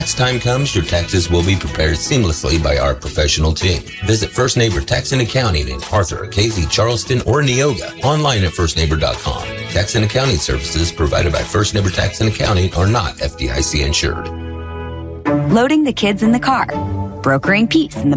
Tax time comes, your taxes will be prepared seamlessly by our professional team. Visit First Neighbor Tax and Accounting in Arthur, Casey, Charleston, or Neoga. Online at firstneighbor.com. Tax and accounting services provided by First Neighbor Tax and Accounting are not FDIC insured. Loading the kids in the car. Brokering peace in the